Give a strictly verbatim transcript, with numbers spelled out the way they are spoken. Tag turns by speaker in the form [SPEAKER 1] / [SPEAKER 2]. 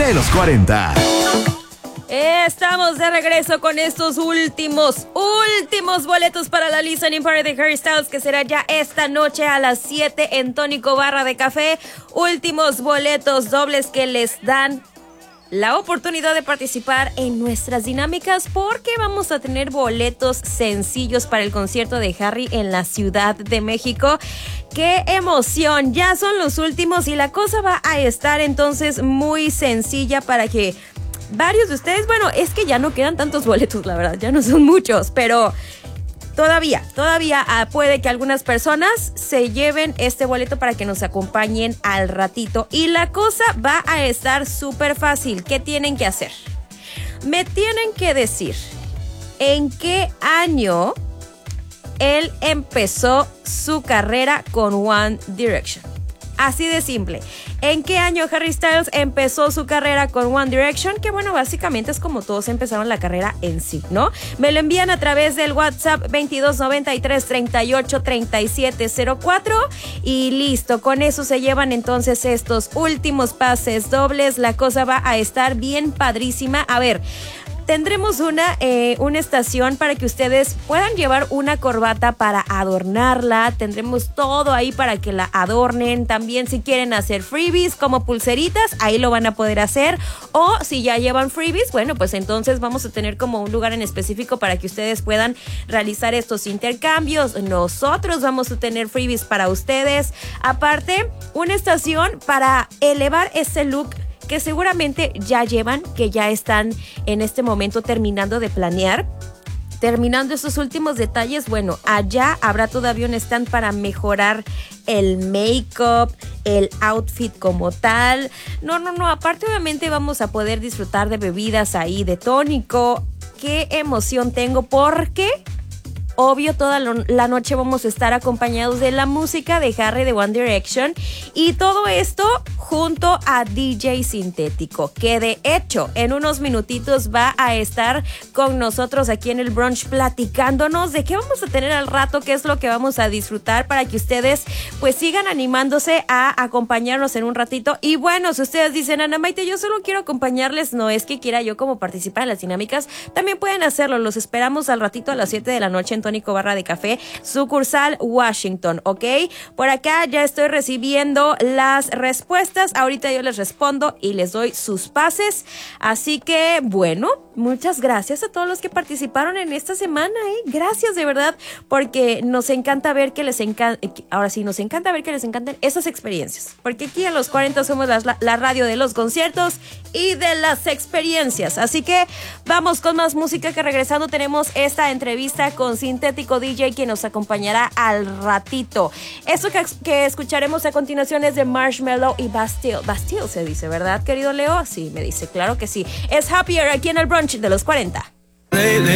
[SPEAKER 1] de los cuarenta.
[SPEAKER 2] Estamos de regreso con estos últimos, últimos boletos para la listening party de Harry Styles, que será ya esta noche a las siete en Tónico Barra de Café. Últimos boletos dobles que les dan la oportunidad de participar en nuestras dinámicas, porque vamos a tener boletos sencillos para el concierto de Harry en la Ciudad de México. ¡Qué emoción! Ya son los últimos y la cosa va a estar entonces muy sencilla para que varios de ustedes, bueno, es que ya no quedan tantos boletos, la verdad, ya no son muchos, pero todavía, todavía ah, puede que algunas personas se lleven este boleto para que nos acompañen al ratito. Y la cosa va a estar súper fácil. ¿Qué tienen que hacer? Me tienen que decir en qué año él empezó su carrera con One Direction. Así de simple. ¿En qué año Harry Styles empezó su carrera con One Direction? Que bueno, básicamente es como todos empezaron la carrera en sí, ¿no? Me lo envían a través del WhatsApp veintidós noventa y tres treinta y ocho treinta y siete cero cuatro y listo. Con eso se llevan entonces estos últimos pases dobles. La cosa va a estar bien padrísima. A ver, tendremos una, eh, una estación para que ustedes puedan llevar una corbata para adornarla. Tendremos todo ahí para que la adornen. También si quieren hacer freebies como pulseritas, ahí lo van a poder hacer. O si ya llevan freebies, bueno, pues entonces vamos a tener como un lugar en específico para que ustedes puedan realizar estos intercambios. Nosotros vamos a tener freebies para ustedes. Aparte, una estación para elevar ese look que seguramente ya llevan, que ya están en este momento terminando de planear, terminando esos últimos detalles. Bueno, allá habrá todavía un stand para mejorar el make-up, el outfit como tal. No, no, no, aparte obviamente vamos a poder disfrutar de bebidas ahí, de tónico. Qué emoción tengo, porque obvio, toda la noche vamos a estar acompañados de la música de Harry de One Direction, y todo esto junto a D J Sintético, que de hecho en unos minutitos va a estar con nosotros aquí en el brunch platicándonos de qué vamos a tener al rato, qué es lo que vamos a disfrutar, para que ustedes pues sigan animándose a acompañarnos en un ratito. Y bueno, si ustedes dicen, Ana Maite, yo solo quiero acompañarles, no es que quiera yo como participar en las dinámicas, también pueden hacerlo. Los esperamos al ratito a las siete de la noche en Tónico Barra de Café, sucursal Washington, ¿ok? Por acá ya estoy recibiendo las respuestas. Ahorita yo les respondo y les doy sus pases. Así que, bueno, muchas gracias a todos los que participaron en esta semana, ¿eh? Gracias de verdad, porque nos encanta ver que les encanta, ahora sí, nos encanta ver que les encanten esas experiencias. Porque aquí en Los cuarenta somos la, la radio de los conciertos y de las experiencias. Así que vamos con más música, que regresando tenemos esta entrevista con Sintético D J, quien nos acompañará al ratito. Esto que, que escucharemos a continuación es de Marshmello y Bastille. Bastille se dice, ¿verdad, querido Leo? Sí, me dice, claro que sí. Es Happier aquí en el brunch de Los cuarenta.
[SPEAKER 3] Lately